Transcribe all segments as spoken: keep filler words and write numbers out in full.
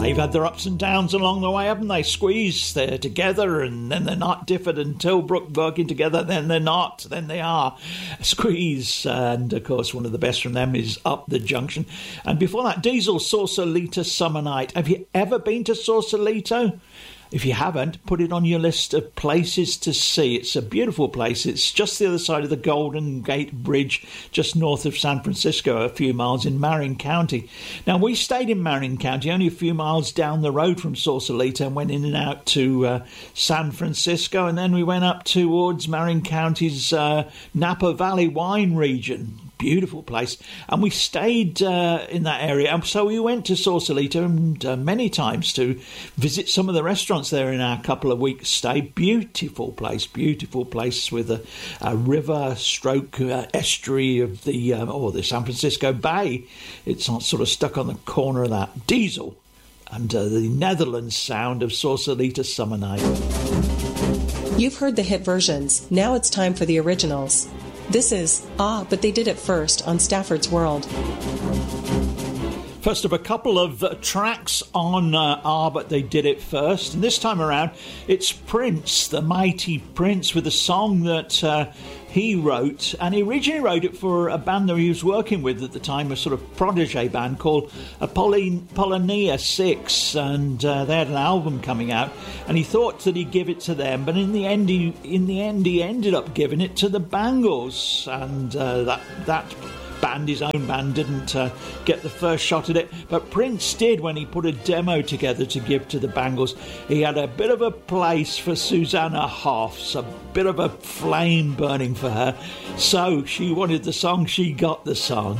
They've had their ups and downs along the way, haven't they? Squeeze, they're together, and then they're not. Difford and Tilbrook working together, then they're not, then they are. Squeeze, and of course one of the best from them is Up the Junction. And before that, Diesel, Sausalito Summer Night. Have you ever been to Sausalito? If you haven't, put it on your list of places to see. It's a beautiful place. It's just the other side of the Golden Gate Bridge, just north of San Francisco, a few miles in Marin County. Now, we stayed in Marin County, only a few miles down the road from Sausalito, and went in and out to uh, San Francisco, and then we went up towards Marin County's uh, Napa Valley wine region. Beautiful place, and we stayed uh, in that area, and so we went to Sausalito and uh, many times to visit some of the restaurants there in our couple of weeks stay. Beautiful place, beautiful place with a, a river stroke uh, estuary of the uh, or the San Francisco Bay. It's sort of stuck on the corner of that. Diesel and uh, the Netherlands sound of Sausalito Summer Night. You've heard the hit versions. Now it's time for the originals. This is Ah, But They Did It First on Stafford's World. First of a couple of uh, tracks on uh, Ah, But They Did It First. And this time around, it's Prince, the mighty Prince, with a song that uh, he wrote. And he originally wrote it for a band that he was working with at the time, a sort of protege band called Apollon- Apollonia six. And uh, they had an album coming out. And he thought that he'd give it to them. But in the end, he, in the end, he ended up giving it to the Bangles. And uh, that... that band, his own band, didn't uh, get the first shot at it, but Prince did when he put a demo together to give to the Bangles. He had a bit of a place for Susanna Hoffs, a bit of a flame burning for her, so she wanted the song, she got the song.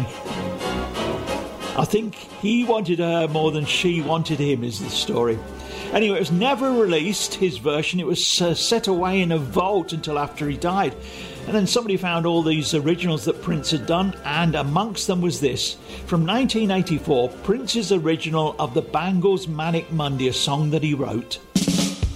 I think he wanted her more than she wanted him, is the story. Anyway, it was never released, his version. It was uh, set away in a vault until after he died. And then somebody found all these originals that Prince had done, and amongst them was this. From nineteen eighty-four, Prince's original of the Bangles' Manic Monday, a song that he wrote.